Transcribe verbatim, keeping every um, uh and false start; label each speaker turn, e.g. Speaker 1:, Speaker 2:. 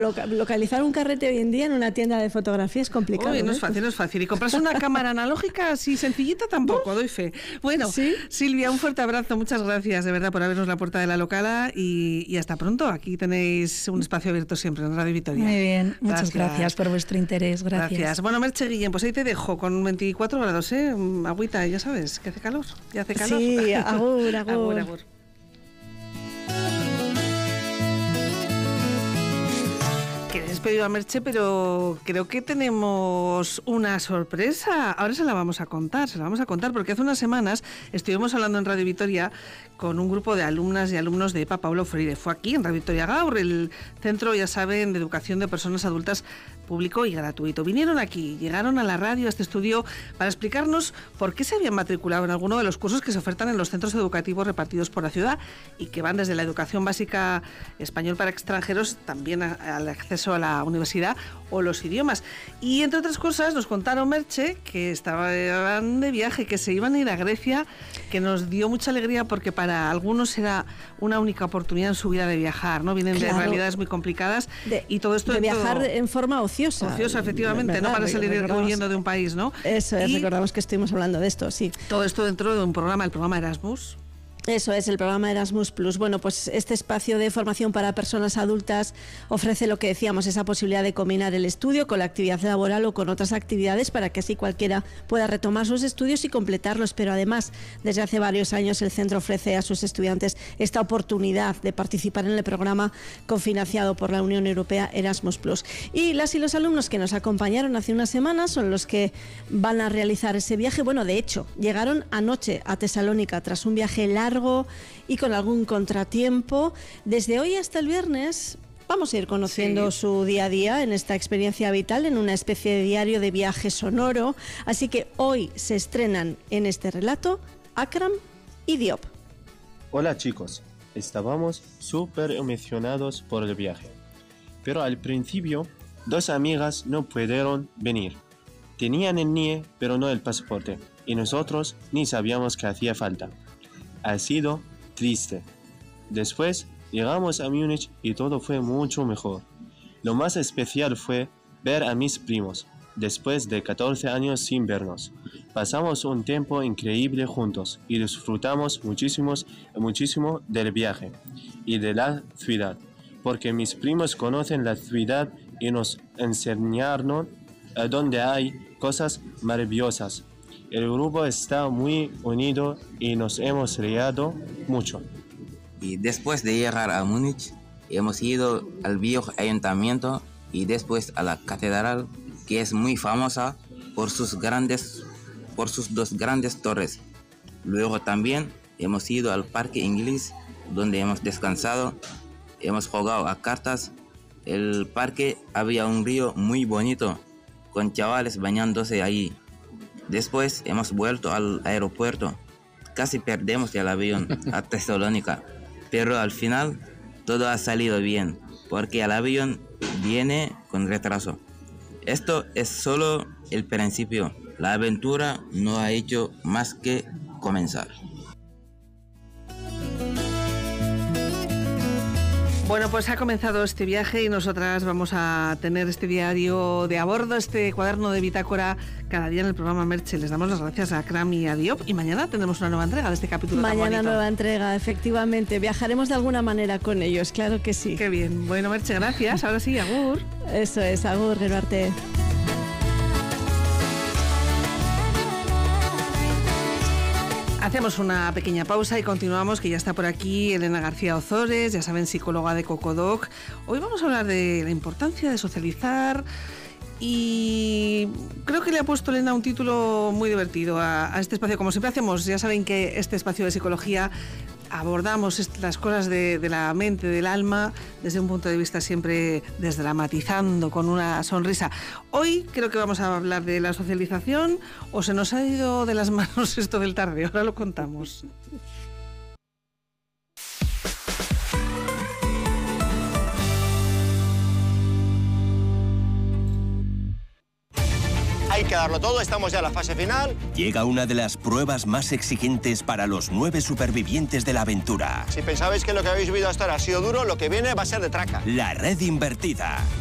Speaker 1: Loca localizar un carrete hoy en día en una tienda de fotografía es complicado.
Speaker 2: Uy, no es
Speaker 1: ¿eh?
Speaker 2: fácil, no es fácil. Y comprarse una cámara analógica así sencillita tampoco, doy fe. Bueno,
Speaker 1: ¿Sí?
Speaker 2: Silvia, un fuerte abrazo, muchas gracias de verdad por abrirnos la puerta de la locala y, y hasta pronto. Aquí tenéis un espacio abierto siempre en Radio Vitoria.
Speaker 3: Muy bien, muchas gracias, gracias por vuestro interés, gracias.
Speaker 2: Gracias. Bueno, Merche Guillén, pues ahí te dejo con veinticuatro grados, ¿eh? Agüita, ya sabes, que hace calor. Ya hace calor.
Speaker 1: Sí, agur, agur.
Speaker 2: agur, agur. Que he despedido a Merche, pero creo que tenemos una sorpresa. Ahora se la vamos a contar, se la vamos a contar, porque hace unas semanas estuvimos hablando en Radio Vitoria con un grupo de alumnas y alumnos de EPA Paulo Freire. Fue aquí, en Radio Vitoria Gaur, el centro, ya saben, de educación de personas adultas público y gratuito. Vinieron aquí, llegaron a la radio, a este estudio, para explicarnos por qué se habían matriculado en alguno de los cursos que se ofertan en los centros educativos repartidos por la ciudad y que van desde la educación básica español para extranjeros, también al acceso a la universidad o los idiomas. Y entre otras cosas nos contaron, Merche, que estaban de viaje, que se iban a ir a Grecia, que nos dio mucha alegría porque para algunos era una única oportunidad en su vida de viajar, ¿no? Vienen claro. de realidades muy complicadas
Speaker 1: de,
Speaker 2: y todo esto...
Speaker 1: De viajar
Speaker 2: todo,
Speaker 1: en forma ociosa.
Speaker 2: Ociosa, efectivamente, ¿verdad? No para salir huyendo de un país, ¿no?
Speaker 1: Eso es,
Speaker 2: y
Speaker 1: recordamos que estuvimos hablando de esto, sí.
Speaker 2: Todo esto dentro de un programa, el programa Erasmus.
Speaker 1: Eso es, el programa Erasmus Plus. Bueno, pues este espacio de formación para personas adultas ofrece lo que decíamos, esa posibilidad de combinar el estudio con la actividad laboral o con otras actividades para que así cualquiera pueda retomar sus estudios y completarlos. Pero además, desde hace varios años el centro ofrece a sus estudiantes esta oportunidad de participar en el programa cofinanciado por la Unión Europea Erasmus Plus. Y las y los alumnos que nos acompañaron hace unas semanas son los que van a realizar ese viaje. Bueno, de hecho, llegaron anoche a Tesalónica tras un viaje largo y con algún contratiempo. Desde hoy hasta el viernes vamos a ir conociendo sí. su día a día en esta experiencia vital, en una especie de diario de viaje sonoro. Así que hoy se estrenan en este relato Akram y Diop.
Speaker 4: Hola chicos, estábamos súper emocionados por el viaje, pero al principio dos amigas no pudieron venir. Tenían el N I E pero no el pasaporte y nosotros ni sabíamos que hacía falta. Ha sido triste. Después llegamos a Múnich y todo fue mucho mejor. Lo más especial fue ver a mis primos, después de catorce años sin vernos. Pasamos un tiempo increíble juntos y disfrutamos muchísimo, muchísimo del viaje y de la ciudad, porque mis primos conocen la ciudad y nos enseñaron a dónde hay cosas maravillosas. El grupo está muy unido y nos hemos reído mucho.
Speaker 5: Y después de llegar a Múnich, hemos ido al viejo ayuntamiento y después a la catedral, que es muy famosa por sus grandes, por sus dos grandes torres. Luego también hemos ido al parque inglés, donde hemos descansado, hemos jugado a cartas. El parque había un río muy bonito, con chavales bañándose ahí. Después hemos vuelto al aeropuerto. Casi perdemos el avión a Tesalónica, pero al final todo ha salido bien, porque el avión viene con retraso. Esto es solo el principio. La aventura no ha hecho más que comenzar.
Speaker 2: Bueno, pues ha comenzado este viaje y nosotras vamos a tener este diario de a bordo, este cuaderno de bitácora cada día en el programa Merche. Les damos las gracias a Akram y a Diop y mañana tendremos una nueva entrega de este capítulo.
Speaker 1: Mañana nueva entrega, efectivamente. Viajaremos de alguna manera con ellos, claro que sí.
Speaker 2: Qué bien. Bueno, Merche, gracias. Ahora sí, agur.
Speaker 1: Eso es, agur, Gerarte.
Speaker 2: Hacemos una pequeña pausa y continuamos, que ya está por aquí Elena García Ozores, ya saben, psicóloga de Cocodoc. Hoy vamos a hablar de la importancia de socializar y creo que le ha puesto Elena un título muy divertido a, a este espacio. Como siempre hacemos, ya saben que este espacio de psicología abordamos las cosas de, de la mente, del alma, desde un punto de vista siempre desdramatizando, con una sonrisa. Hoy creo que vamos a hablar de la socialización, o se nos ha ido de las manos esto del tarde, ahora lo contamos.
Speaker 6: Hay que darlo todo, estamos ya en la fase final.
Speaker 7: Llega una de las pruebas más exigentes para los nueve supervivientes de la aventura.
Speaker 6: Si pensabais que lo que habéis vivido hasta ahora ha sido duro, lo que viene va a ser de traca.
Speaker 7: La red invertida.